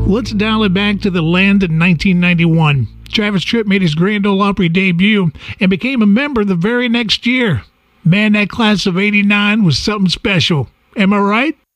Let's dial it back to the land in 1991. Travis Tritt made his Grand Ole Opry debut and became a member the very next year. Man, that class of '89 was something special. Am I right?